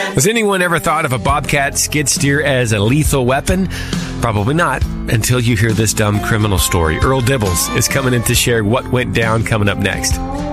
Has anyone ever thought of a Bobcat skid steer as a lethal weapon? Probably not, until you hear this dumb criminal story. Earl Dibbles is coming in to share what went down coming up next.